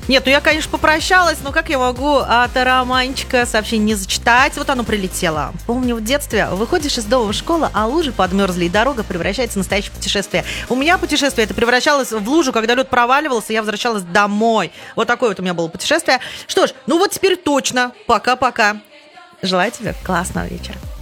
Нет, ну я, конечно, попрощалась, но как я могу от романчика сообщение не зачитать? Вот оно прилетело. Помню, в детстве выходишь из дома в школу, а лужи подмерзли, и дорога превращается в настоящее путешествие. У меня путешествие это превращалось в лужу, когда лед проваливался, я возвращалась домой. Вот такое вот у меня было путешествие. Что ж, ну вот теперь точно. Пока-пока. Желаю тебе классного вечера.